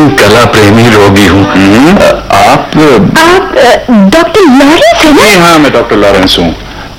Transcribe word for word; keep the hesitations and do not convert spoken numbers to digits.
प्राचीन कला प्रेमी रोगी हूँ। आप आप डॉक्टर लॉरेंस हैं ना? हाँ, मैं डॉक्टर लॉरेंस हूँ।